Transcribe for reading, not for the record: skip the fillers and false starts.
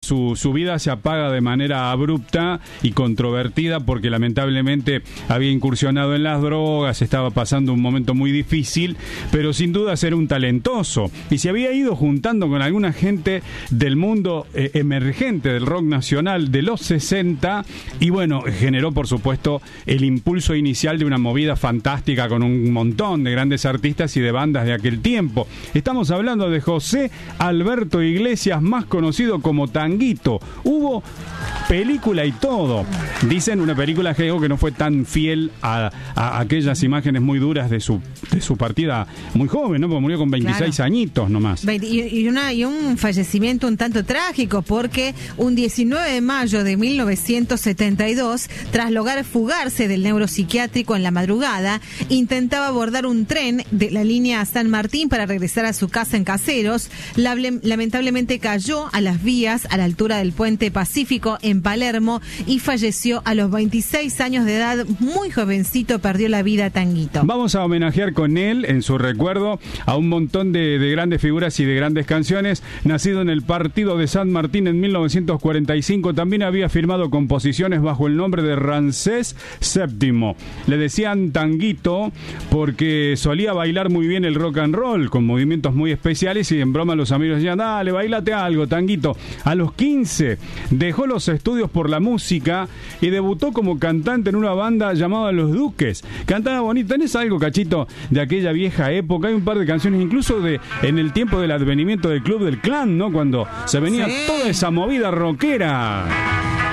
su vida se apaga de manera abrupta y controvertida porque lamentablemente había incursionado en las drogas, estaba pasando un momento muy difícil, pero sin duda era un talentoso y se había ido juntando con alguna gente del mundo emergente del rock nacional de los 60 y bueno, generó por supuesto el impulso inicial de una movida fantástica con un montón de grandes artistas y de bandas de aquel tiempo. Estamos hablando de José Alberto Iglesias, más conocido como Tanguito. Hubo película y todo. Dicen una película que no fue tan fiel a aquellas imágenes muy duras de su partida muy joven, ¿no? Porque murió con 26 añitos nomás. Y un fallecimiento un tanto trágico, porque un 19 de mayo de 1972, tras lograr fugarse del neuropsiquiátrico en la madrugada, intentaba abordar un tren de la línea San Martín para regresar a su casa en Caseros. Lamentablemente cayó a las vías a la altura del puente Pacífico en Palermo y falleció a los 26 años de edad. Muy jovencito perdió la vida Tanguito. Vamos a homenajear con él, en su recuerdo, a un montón de grandes figuras y de grandes canciones. Nacido en el partido de San Martín en 1945, también había firmado composiciones bajo el nombre de Ramsés VII. Le decían Tanguito porque solía bailar muy bien el rock and roll, con movimientos muy especiales, y en broma los amigos decían: dale, bailate algo, Tanguito. A los 15 dejó los estudios por la música y debutó como cantante en una banda llamada Los Duques. Cantaba bonito. ¿Tenés algo, Cachito, de aquella vieja época? Hay un par de canciones, incluso en el tiempo del advenimiento del Club del Clan, ¿no? Cuando se venía toda esa movida rockera.